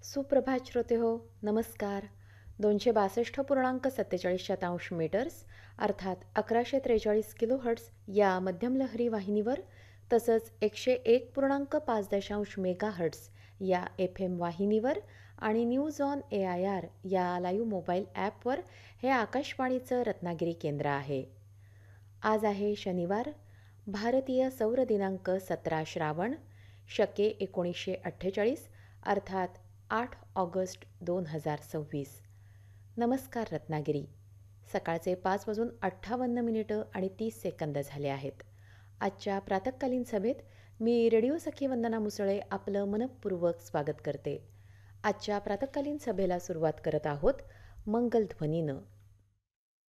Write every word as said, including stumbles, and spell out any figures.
सुप्रभात श्रोते हो, नमस्कार. दोनशे बासष्ट पूर्णांक सत्तेचाळीस शतांश मीटर्स अर्थात अकराशे त्रेचाळीस किलोहर्ट्ज या मध्यम लहरी वाहिनीवर तसंच एकशे एक पूर्णांक पाच दशांश मेगाहर्ट्ज या एफ एम वाहिनीवर आणि news on A I R या लाईव्ह मोबाईल ॲपवर हे आकाशवाणीचं रत्नागिरी केंद्र आहे. आज आहे शनिवार, भारतीय सौर दिनांक सतरा श्रावण, शके एकोणीसशे अठ्ठेचाळीस अर्थात आठ ऑगस्ट दोन हजार सव्वीस. नमस्कार रत्नागिरी. सकाळचे पाच वाजून अठ्ठावन्न मिनिटं आणि तीस सेकंद झाले आहेत. आजच्या प्रातःकालीन सभेत मी रेडिओ सखी वंदना मुसळे आपलं मनःपूर्वक स्वागत करते. आजच्या प्रातःकालीन सभेला सुरुवात करत आहोत मंगलध्वनीनं.